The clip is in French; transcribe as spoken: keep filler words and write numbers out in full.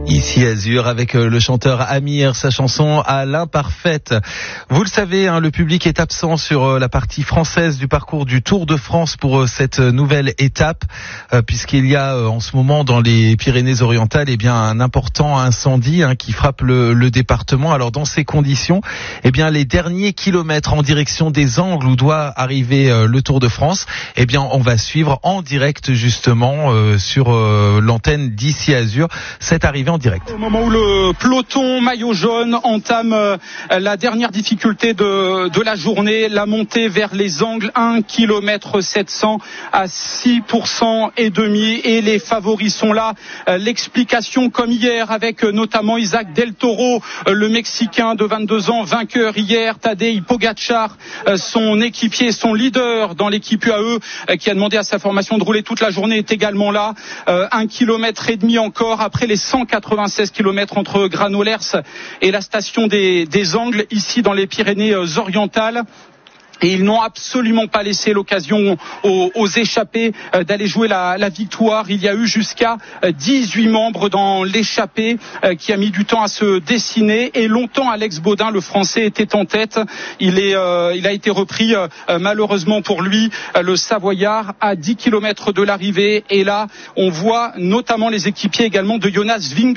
Ici Azur avec le chanteur Amir, sa chanson à l'imparfaite. Vous le savez, hein, le public est absent sur la partie française du parcours du Tour de France pour cette nouvelle étape, euh, puisqu'il y a en ce moment dans les Pyrénées-Orientales eh bien un important incendie hein, qui frappe le, le département. Alors dans ces conditions, eh bien les derniers kilomètres en direction des Angles où doit arriver euh, le Tour de France, eh bien on va suivre en direct justement euh, sur euh, l'antenne d'Ici Azur cette arrivée en direct. Au moment où le peloton maillot jaune entame euh, la dernière difficulté de, de la journée, la montée vers les Angles, un kilomètre sept cents à six pour cent et demi, et les favoris sont là. Euh, l'explication comme hier avec euh, notamment Isaac Del Toro, euh, le Mexicain de vingt-deux ans, vainqueur hier, Tadej Pogačar, euh, son équipier, son leader dans l'équipe U A E, euh, qui a demandé à sa formation de rouler toute la journée, est également là. Euh, un kilomètre et demi encore après les cent quatre-vingt-seize kilomètres entre Granollers et la station des, des Angles, ici dans les Pyrénées-Orientales. Et ils n'ont absolument pas laissé l'occasion aux, aux échappés euh, d'aller jouer la, la victoire. Il y a eu jusqu'à euh, dix-huit membres dans l'échappée euh, qui a mis du temps à se dessiner. Et longtemps, Alex Baudin, le Français, était en tête. Il, est, euh, il a été repris, euh, malheureusement pour lui, euh, le Savoyard, à dix kilomètres de l'arrivée. Et là, on voit notamment les équipiers également de Jonas Vingegaard.